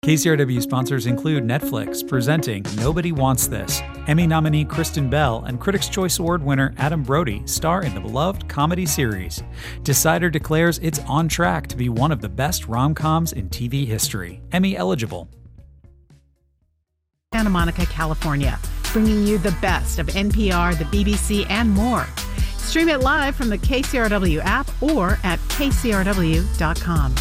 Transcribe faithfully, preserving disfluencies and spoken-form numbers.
K C R W sponsors include Netflix, presenting Nobody Wants This. Emmy nominee Kristen Bell and Critics' Choice Award winner Adam Brody star in the beloved comedy series. Decider declares it's on track to be one of the best rom-coms in T V history. Emmy eligible. Santa Monica, California, bringing you the best of N P R, the B B C, and more. Stream it live from the K C R W app or at K C R W dot com.